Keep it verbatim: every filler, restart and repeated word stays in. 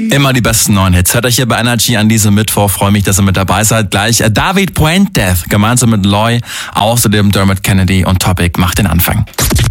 Immer die besten neuen Hits. Hört euch hier bei Energy an diesem Mittwoch. Freue mich, dass ihr mit dabei seid. Gleich äh, David Puente gemeinsam mit Loy, außerdem Dermot Kennedy und Topic macht den Anfang.